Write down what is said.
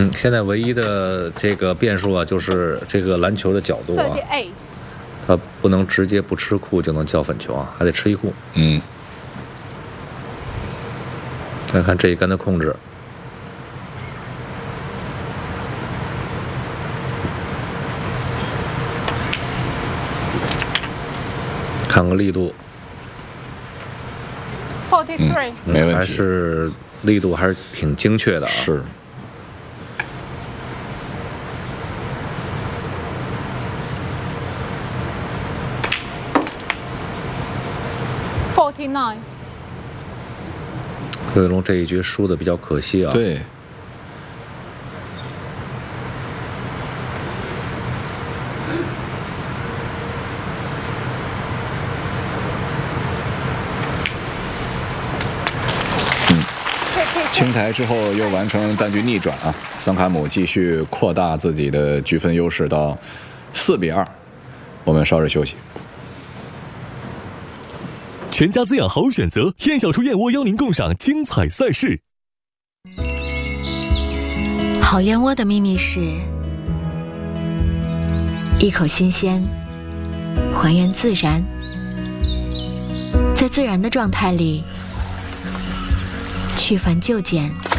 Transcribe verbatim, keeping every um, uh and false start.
嗯，现在唯一的这个变数啊，就是这个篮球的角度啊，它不能直接不吃库就能叫粉球啊，还得吃一库。 嗯， 来看这一杆的控制，看个力度。 forty-three， 嗯，没问题， 还是力度还是挺精确的啊。 是。 forty-nine， 柯伟龙这一局输的比较可惜啊。 对。清台之后又完成单局逆转啊，桑卡姆继续扩大自己的局分优势到四比二。我们稍事休息。 全家滋养好选择，燕小厨燕窝邀您共赏精彩赛事。 好燕窝的秘密是一口新鲜，还原自然，在自然的状态里去繁就简。